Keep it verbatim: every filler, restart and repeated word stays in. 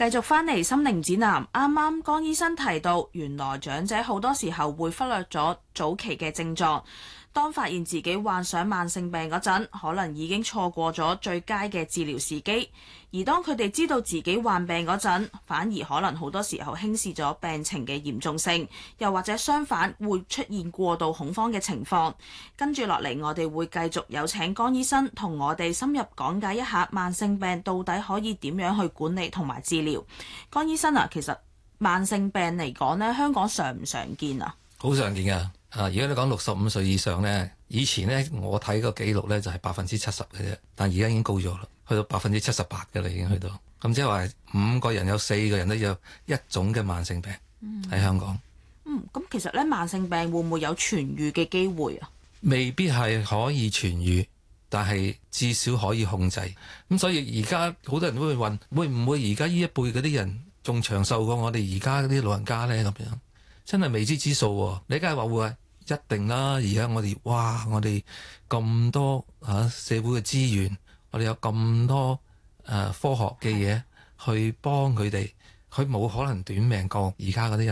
繼續返嚟心靈指南，啱啱江醫生提到，原來長者好多時候會忽略咗早期嘅症狀。當發現自己患上慢性病嗰陣，可能已經錯過咗最佳嘅治療時機。而當佢哋知道自己患病嗰陣，反而可能好多時候輕視咗病情嘅嚴重性，又或者相反會出現過度恐慌嘅情況。跟住落嚟，我哋會繼續有請江醫生同我哋深入講解一下慢性病到底可以點樣去管理同埋治療。江醫生啊，其實慢性病嚟講呢，香港常唔常見啊？ 好常見㗎。啊！如果你講六十五歲以上咧，以前咧我睇個記錄咧就係百分之七十嘅啫，但而家已經高咗啦，去到百分之七十八嘅啦，已經去到。咁即係話五個人有四個人都有一種嘅慢性病喺香港。 嗯，咁其實咧慢性病會唔會有痊愈嘅機會啊？ 未必係可以痊愈，但係至少可以控制。咁所以而家好多人都會問，會唔會而家呢一輩嗰啲人仲長壽過我哋而家嗰啲老人家咧？咁樣真係未知之數喎。你梗係話會？一定啦！而家我哋哇，我哋咁多嚇、啊、社會嘅資源，我哋有咁多誒、呃、科學嘅嘢去幫佢哋，佢冇可能短命過而家嗰啲人。